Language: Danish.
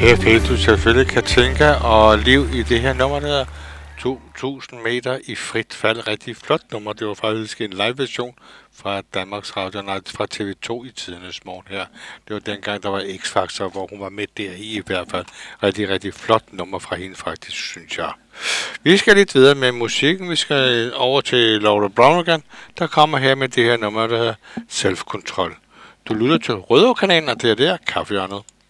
Her fik du selvfølgelig Katinka og Liv i det her nummer, der hedder 2000 meter i frit fald. Rigtig flot nummer. Det var faktisk en live-version fra Danmarks Radio, nej, fra TV2 i tidernes morgen her. Det var dengang, der var X-Factor, hvor hun var med der i hvert fald. Rigtig, rigtig flot nummer fra hende faktisk, synes jeg. Vi skal lidt videre med musikken. Vi skal over til Laura Branigan, der kommer her med det her nummer, der hedder Self-Control. Du lytter til Rødovre-kanalen, og det er der, Kaffehjørnet.